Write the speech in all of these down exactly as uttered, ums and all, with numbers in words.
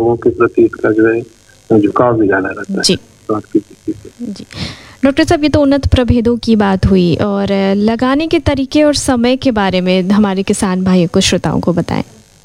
लोगों के प्रति इसका जो है झुकाव भी ज्यादा रहता है स्वाद की दृष्टि से। जी डॉक्टर साहब, ये तो उन्नत प्रभेदों की बात हुई, और लगाने के तरीके और समय के बारे में हमारे किसान भाइयों को, श्रोताओं को बताएं।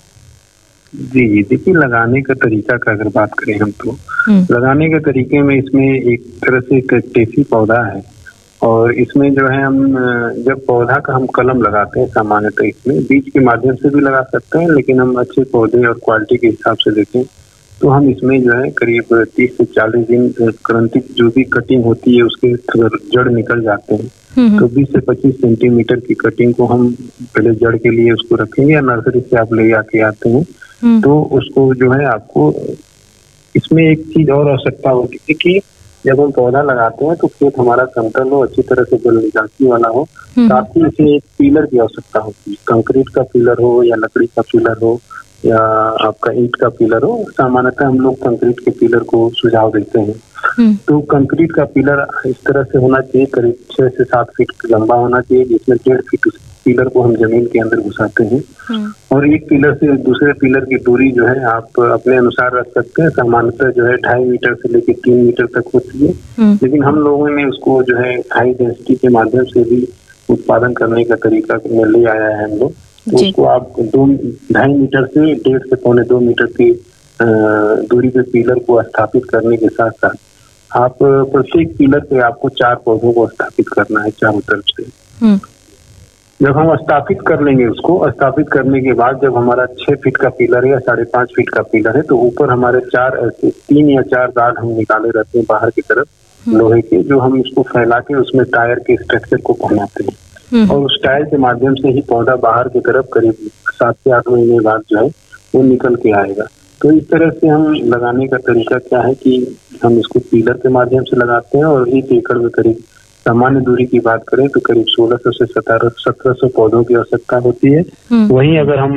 जी जी देखिए, लगाने का तरीका का अगर बात करें हम तो लगाने के तरीके में इसमें एक तरह से एक टेसी पौधा है, और इसमें जो है हम जब पौधा का हम कलम लगाते हैं सामान्यतः इसमें बीज के माध्यम से भी लगा सकते हैं, लेकिन हम अच्छे पौधे और क्वालिटी के हिसाब से देखें तो हम इसमें जो है करीब तीस से चालीस दिन क्रंतिक जो भी कटिंग होती है उसके जड़ निकल जाते हैं, तो बीस से पच्चीस सेंटीमीटर की कटिंग को हम पहले जड़ के लिए उसको रखेंगे, या नर्सरी से आप ले आके आते हैं तो उसको जो है आपको इसमें एक चीज और आवश्यकता होती है कि जब हम पौधा लगाते हैं तो खेत हमारा समतल हो, अच्छी तरह से जल निकासी वाला हो, साथ ही इसे एक पिलर की आवश्यकता होती है। कंक्रीट का पिलर हो या लकड़ी का पिलर हो या आपका ईंट का पिलर हो, सामान्यतः हम लोग कंक्रीट के पिलर को सुझाव देते हैं। तो कंक्रीट का पिलर इस तरह से होना चाहिए, करीब छह से सात फीट लंबा होना चाहिए, जिसमें डेढ़ फीट उस पिलर को हम जमीन के अंदर घुसाते हैं, और एक पिलर से दूसरे पिलर की दूरी जो है आप अपने अनुसार रख सकते हैं। सामान्यतः जो है ढाई मीटर से लेकर तीन मीटर तक होती है, लेकिन हम लोगों ने उसको जो है हाई डेंसिटी के माध्यम से भी उत्पादन करने का तरीका ले आया है हम लोग। तो उसको आप दो ढाई मीटर से डेढ़ से पौने दो मीटर की दूरी पे पिलर को स्थापित करने के साथ साथ आप प्रत्येक पिलर पे आपको चार पौधों को स्थापित करना है चारों तरफ से। जब हम स्थापित कर लेंगे उसको, स्थापित करने के बाद जब हमारा छह फीट का पिलर है या साढ़े पांच फीट का पिलर है, तो ऊपर हमारे चार ऐसे तीन या चार गार्ड हम निकाले रहते हैं बाहर की तरफ लोहे के, जो हम उसको फैला के उसमें टायर के स्ट्रक्चर को पहनाते हैं, और उस टायर के माध्यम से ही पौधा बाहर की तरफ करीब सात से आठ महीने बाद जो है वो निकल के आएगा। तो इस तरह से हम लगाने का तरीका क्या है कि हम इसको पिलर के माध्यम से लगाते हैं, और एक एकड़ में करीब सामान्य दूरी की बात करें तो करीब सोलह सौ से सत्रह सत्रह सौ पौधों की आवश्यकता होती है। वहीं अगर हम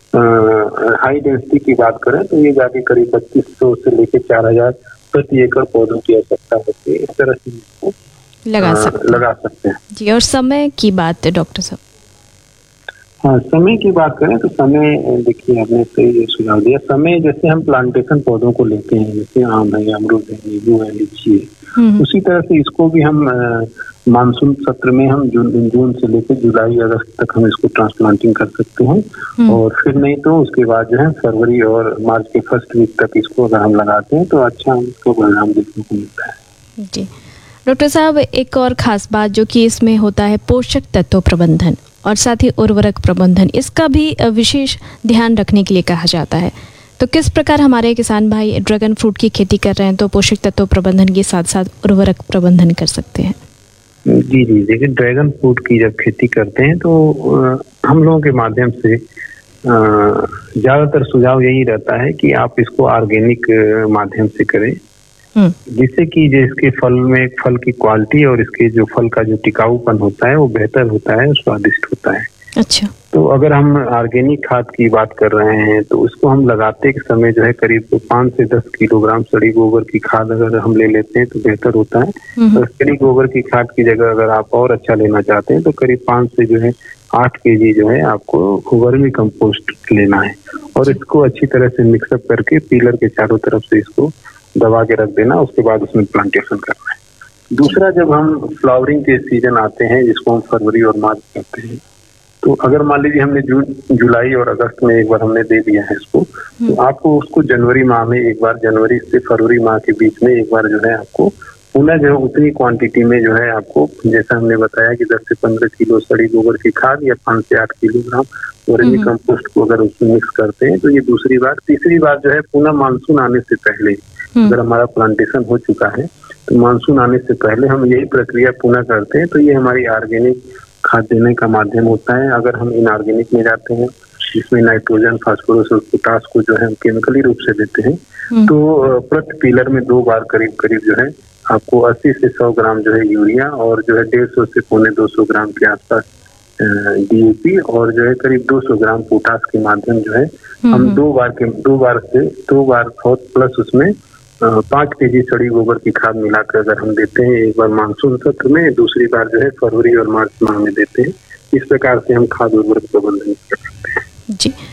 हाई डेंसिटी की बात करें तो ये जाके करीब पच्चीस सौ से लेकर चार हजार प्रति एकड़ पौधों की आवश्यकता होती है। इस तरह से इसको लगा सकते लगा सकते हैं जी। और समय की बात है डॉक्टर साहब? हाँ, समय की बात करें तो समय देखिए आपने सही सुझाव दिया। समय जैसे हम प्लांटेशन पौधों को लेते हैं, जैसे आम है, अमरूद है, नींबू है, लीची है, उसी तरह से इसको भी हम मानसून सत्र में हम जून जून से लेकर जुलाई अगस्त तक हम इसको ट्रांसप्लांटिंग कर सकते हैं, और फिर नहीं तो उसके बाद जो है फरवरी और मार्च के फर्स्ट वीक तक इसको अगर हम लगाते हैं तो अच्छा इसको परिणाम देखने को मिलता है। जी डॉक्टर साहब, एक और खास बात जो कि इसमें होता है पोषक तत्व प्रबंधन और साथ ही उर्वरक प्रबंधन, इसका भी विशेष ध्यान रखने के लिए कहा जाता है। तो किस प्रकार हमारे किसान भाई ड्रैगन फ्रूट की खेती कर रहे हैं तो पोषक तत्व प्रबंधन के साथ साथ उर्वरक प्रबंधन कर सकते हैं? जी जी देखिए, ड्रैगन फ्रूट की जब खेती करते हैं तो आ, हम लोगों के माध्यम से ज्यादातर सुझाव यही रहता है कि आप इसको ऑर्गेनिक माध्यम से करें, जिससे कि जो इसके फल में फल की क्वालिटी और इसके जो फल का जो टिकाऊपन होता है वो बेहतर होता है, स्वादिष्ट होता है। अच्छा। तो अगर हम ऑर्गेनिक खाद की बात कर रहे हैं तो उसको हम लगाते के समय जो है करीब पाँच से दस किलोग्राम सड़ी गोबर की खाद अगर हम ले लेते हैं तो बेहतर होता है। तो सड़ी गोबर की खाद की जगह अगर आप और अच्छा लेना चाहते हैं तो करीब पाँच से जो है आठ केजी जो है आपको वर्मी कंपोस्ट लेना है, और इसको अच्छी तरह से मिक्सअप करके पिलर के चारों तरफ से इसको दबा के रख देना, उसके बाद उसमें प्लांटेशन करना है। दूसरा, जब हम फ्लावरिंग के सीजन आते हैं जिसको हम फरवरी और मार्च कहते हैं, तो अगर मान लीजिए हमने जून जुलाई और अगस्त में एक बार हमने दे दिया है इसको, तो आपको उसको जनवरी माह में एक बार, जनवरी से फरवरी माह के बीच में एक बार जो है आपको पुनः जो है उतनी क्वांटिटी में जो है आपको, जैसा हमने बताया कि दस से पंद्रह किलो सड़ी गोबर की खाद या पाँच से आठ किलोग्राम वर्मी कंपोस्ट को अगर उसमें मिक्स करते हैं तो ये दूसरी बार। तीसरी बार जो है पुनः मानसून आने से पहले, अगर हमारा प्लांटेशन हो चुका है तो मानसून आने से पहले हम यही प्रक्रिया पुनः करते हैं, तो ये हमारी ऑर्गेनिक खाद देने का माध्यम होता है। अगर हम इनऑर्गेनिक में जाते हैं जिसमें नाइट्रोजन, फास्फोरस और पोटास को जो है हम केमिकली रूप से देते हैं, तो प्रति पिलर में दो बार करीब करीब जो है आपको अस्सी से सौ ग्राम जो है यूरिया और जो है डेढ़ सौ से पौने दो सौ ग्राम के आसपास डीएपी और जो है करीब दो सौ ग्राम पोटास के माध्यम जो है हम दो बार के दो बार से दो बार प्लस उसमें पाँच केजी सड़ी गोबर की खाद मिलाकर अगर हम देते हैं, एक बार मानसून सत्र में, दूसरी बार जो है फरवरी और मार्च माह में देते हैं। इस प्रकार से हम खाद उर्वरक प्रबंधन कर सकते हैं। जी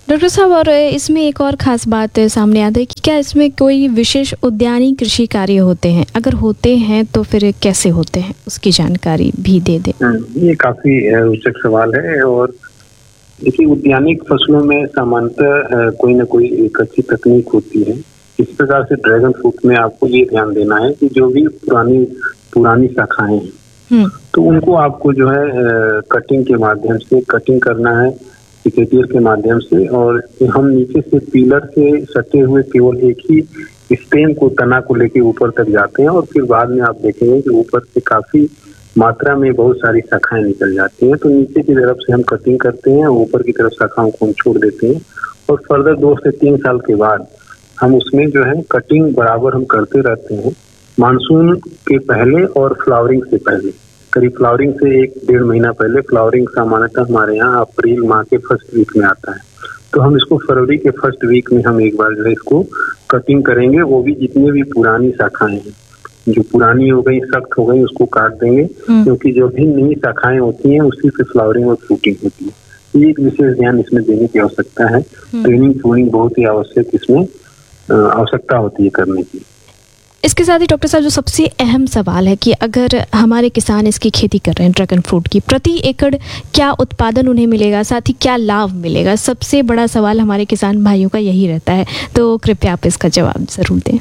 डॉक्टर साहब, और इसमें एक और ख़ास बात सामने आता है कि क्या इसमें कोई विशेष उद्यानी कृषि कार्य होते हैं? अगर होते हैं तो फिर कैसे होते हैं, उसकी जानकारी भी दे दें। ये काफ़ी रोचक सवाल है। और देखिए, उद्यानिक फसलों में सामान्यतः कोई ना कोई एक अच्छी तकनीक होती है। इस प्रकार से ड्रैगन फ्रूट में आपको ये ध्यान देना है कि जो भी पुरानी पुरानी शाखाएं हैं तो उनको आपको जो है कटिंग के माध्यम से कटिंग करना है, पिकेटियर के माध्यम से। और हम नीचे से पीलर से सटे हुए केवल एक ही स्टेम को, तना को लेके ऊपर तक जाते हैं और फिर बाद में आप देखेंगे कि ऊपर से काफी मात्रा में बहुत सारी शाखाएं निकल जाती हैं। तो नीचे की तरफ से हम कटिंग करते हैं, ऊपर की तरफ शाखाओं को हम छोड़ देते हैं और फर्दर दो से तीन साल के बाद हम उसमें जो है कटिंग बराबर हम करते रहते हैं, मानसून के पहले और फ्लावरिंग से पहले। करीब फ्लावरिंग से एक डेढ़ महीना पहले, फ्लावरिंग सामान्यतः हमारे यहाँ अप्रैल माह के फर्स्ट वीक में आता है, तो हम इसको फरवरी के फर्स्ट वीक में हम एक बार जो है इसको कटिंग करेंगे। वो भी जितने भी पुरानी शाखाएं हैं, जो पुरानी हो गई, सख्त हो गई, उसको काट देंगे, क्योंकि जो भी नई शाखाएं होती हैं उसी से फ्लावरिंग और फ्रूटिंग होती है। ये एक विशेष ध्यान इसमें देने की आवश्यकता है। ट्रेनिंग ट्रूनिंग बहुत ही आवश्यक इसमें आवश्यकता होती है करने की। इसके साथ ही डॉक्टर साहब, जो सबसे अहम सवाल है कि अगर हमारे किसान इसकी खेती कर रहे हैं ड्रैगन फ्रूट की, प्रति एकड़ क्या उत्पादन उन्हें मिलेगा, साथ ही क्या लाभ मिलेगा? सबसे बड़ा सवाल हमारे किसान भाइयों का यही रहता है, तो कृपया आप इसका जवाब जरूर दें।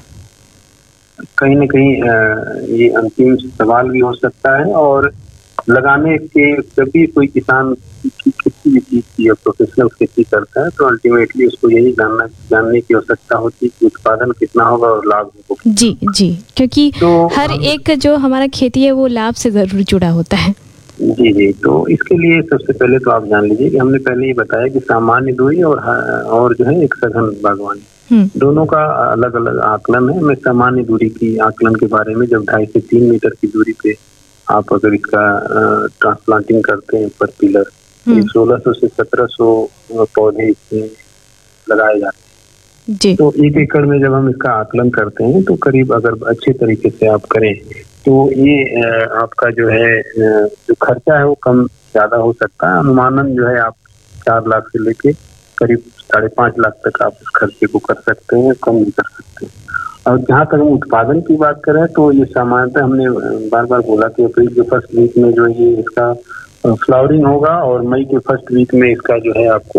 कहीं ना कहीं ये अंतिम सवाल भी हो सकता है। और लगाने के जब भी कोई किसान किसी भी चीज की प्रोफेशनल खेती करता है तो अल्टीमेटली उसको यही जानना जानने की आवश्यकता होती है कि उत्पादन कितना होगा और लाभ होगा। जी जी, क्योंकि तो हर एक जो हमारा खेती है वो लाभ से जरूर जुड़ा होता है। जी जी, तो इसके लिए सबसे पहले तो आप जान लीजिए कि हमने पहले ही बताया कि सामान्य दूरी और और जो है एक सघन बागवानी, दोनों का अलग अलग आकलन है। मैं सामान्य दूरी की आकलन के बारे में, जब ढाई से तीन मीटर की दूरी पे आप अगर इसका ट्रांसप्लांटिंग करते हैं पर पिलर, सोलह सौ से सत्रह सौ पौधे इसमें लगाए जाते हैं। तो एक एकड़ में जब हम इसका आकलन करते हैं तो करीब, अगर अच्छे तरीके से आप करें तो ये आपका जो है जो खर्चा है वो कम ज्यादा हो सकता है। अनुमानन जो है आप चार लाख से लेके करीब साढ़े पाँच लाख तक आप इस खर्चे को कर सकते हैं, कम नहीं कर सकते। और जहाँ तक हम उत्पादन की बात करें तो ये सामान्यतः हमने बार बार बोला कि अप्रैल के फर्स्ट वीक में जो ये इसका फ्लावरिंग होगा और मई के फर्स्ट वीक में इसका जो है आपको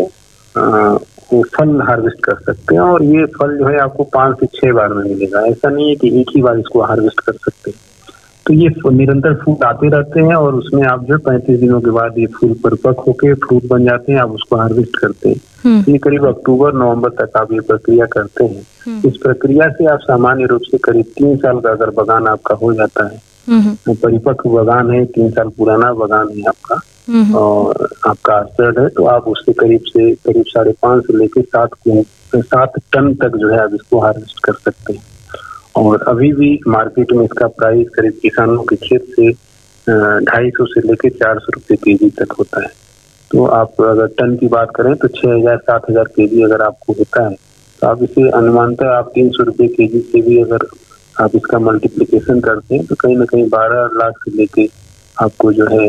आ, फल हार्वेस्ट कर सकते हैं। और ये फल जो है आपको पाँच से छह बार में मिलेगा, ऐसा नहीं है कि एक ही बार इसको हार्वेस्ट कर सकते हैं। तो ये निरंतर फूल आते रहते हैं और उसमें आप जो पैंतीस दिनों के बाद ये फूल परिपक्व होकर फ्रूट बन जाते हैं, आप उसको हार्वेस्ट करते हैं। ये करीब अक्टूबर नवंबर तक आप ये प्रक्रिया करते हैं। इस प्रक्रिया से आप सामान्य रूप से करीब तीन साल का अगर बगान आपका हो जाता है, परिपक्व बगान है, तीन साल पुराना बगान है आपका और आपका आस्टर्ड है, तो आप उसके करीब से करीब साढ़े पाँच से लेकर सात सात टन तक जो है आप इसको हार्वेस्ट कर सकते हैं। और अभी भी मार्केट में इसका प्राइस करीब किसानों के खेत से ढाई सौ से लेकर चार सौ रुपये के जी तक होता है। तो आप अगर टन की बात करें तो छह हजार सात हजार के जी अगर आपको होता है तो आप इसे अनुमानतः आप तीन सौ रुपये के जी से भी अगर आप इसका मल्टीप्लिकेशन करते हैं तो कहीं ना कहीं बारह लाख से लेके आपको जो है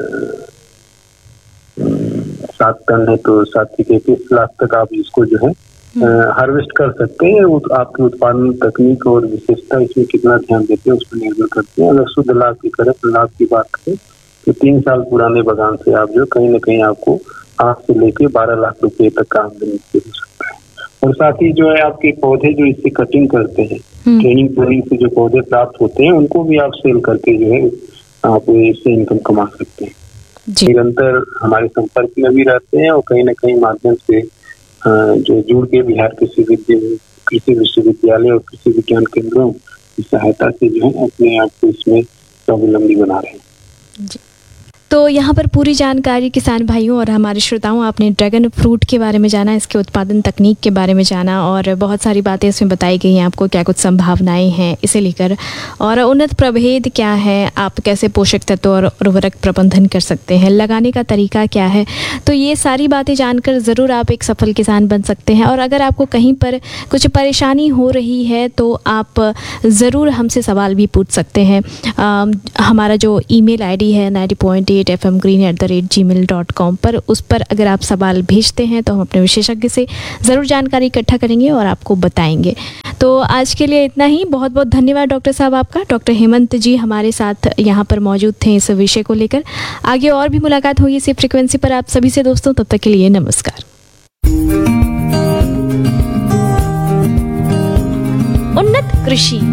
सात टन है तो सात से इक्कीस लाख तक आप इसको जो है हार्वेस्ट कर सकते हैं। आपकी उत्पादन तकनीक और विशेषता इसमें कितना ध्यान देते हैं उस पर निर्भर करते हैं। अगर शुद्ध लाभ की करें लाभ की बात करें तो तीन साल पुराने बगान से आप जो कहीं ना कहीं आपको आठ से लेके बारह लाख रुपए तक का आमदनी हो सकता है। और साथ ही जो है आपके पौधे जो इससे कटिंग करते हैं, ट्रेनिंग ट्रेनिंग से जो पौधे प्राप्त होते हैं उनको भी आप सेल करके जो है आप इससे इनकम कमा सकते हैं। निरंतर हमारे संपर्क में भी रहते हैं और कहीं ना कहीं माध्यम से जो जुड़ के बिहार कृषि कृषि विश्वविद्यालय और कृषि विज्ञान केंद्रों की सहायता से जो है अपने आप को इसमें स्वावलंबी बना रहे हैं। तो यहाँ पर पूरी जानकारी किसान भाइयों और हमारे श्रोताओं, आपने ड्रैगन फ्रूट के बारे में जाना, इसके उत्पादन तकनीक के बारे में जाना और बहुत सारी बातें इसमें बताई गई हैं आपको, क्या कुछ संभावनाएं हैं इसे लेकर और उन्नत प्रभेद क्या है, आप कैसे पोषक तत्व और उर्वरक प्रबंधन कर सकते हैं, लगाने का तरीका क्या है। तो ये सारी बातें जानकर ज़रूर आप एक सफल किसान बन सकते हैं। और अगर आपको कहीं पर कुछ परेशानी हो रही है तो आप ज़रूर हमसे सवाल भी पूछ सकते हैं। आ, हमारा जो ईमेल आईडी है ninety point eight eight F M green at the rate ji mail dot com पर। उस पर अगर आप सवाल भेजते हैं तो हम अपने विशेषज्ञ से ज़रूर जानकारी इकट्ठा करेंगे और आपको बताएंगे। तो आज के लिए इतना ही। बहुत बहुत धन्यवाद डॉक्टर साहब आपका। डॉक्टर हेमंत जी हमारे साथ यहाँ पर मौजूद थे इस विषय को लेकर। आगे और भी मुलाकात होगी इसी फ्रिक्वेंसी पर आप सभी से दोस्तों। तब तक के लिए नमस्कार। उन्नत कृषि